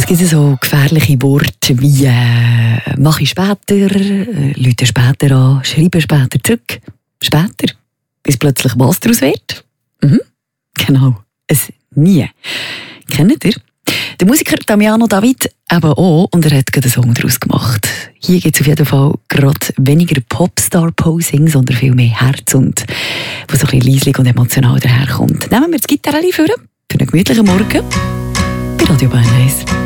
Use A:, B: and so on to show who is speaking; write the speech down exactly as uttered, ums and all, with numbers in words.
A: gibt so gefährliche Worte wie äh, «mache ich später», äh, «Leute später an», «schreibe später zurück», «später», bis plötzlich was daraus wird. Mhm. Genau, es «nie». Kennt ihr? Der Musiker Damiano David eben auch, und er hat gerade einen Song daraus gemacht. Hier gibt es auf jeden Fall gerade weniger Popstar-Posing, sondern viel mehr Herz und was so ein bisschen leislich und emotional daherkommt. Nehmen wir das Gitarre vor für einen gemütlichen Morgen bei Radio Bern eins.